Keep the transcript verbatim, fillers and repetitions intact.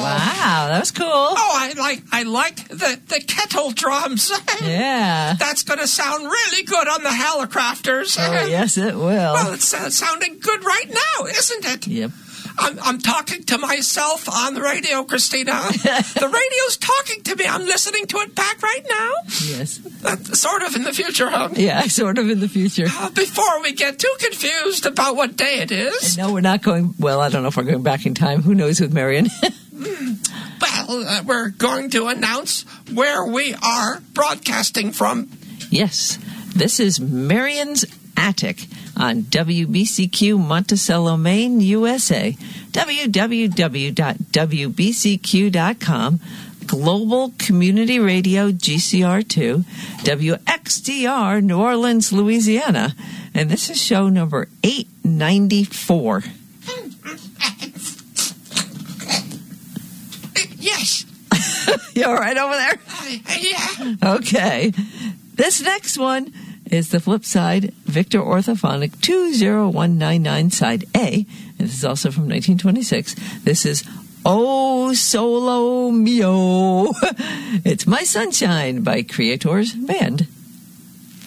Wow, that was cool. Oh, I like I like the, the kettle drums. Yeah. That's going to sound really good on the Hallicrafters. Oh, yes, it will. Well, it's uh, sounding good right now, isn't it? Yep. I'm, I'm talking to myself on the radio, Christina. The radio's talking to me. I'm listening to it back right now. Yes. Uh, sort of in the future, huh? Yeah, sort of in the future. Uh, before we get too confused about what day it is. No, we're not going, well, I don't know if we're going back in time. Who knows with Marion? Well, uh, we're going to announce where we are broadcasting from. Yes. This is Marion's Attic on W B C Q Monticello, Maine, U S A. w w w dot w b c q dot com. Global Community Radio G C R two. W X D R New Orleans, Louisiana. And this is show number eight ninety-four. Yes. You all right over there? Uh, yeah. Okay. This next one is the flip side, Victor Orthophonic two zero one nine nine, side A. And this is also from nineteen twenty-six. This is Oh Solo Mio. It's My Sunshine by Creators Band.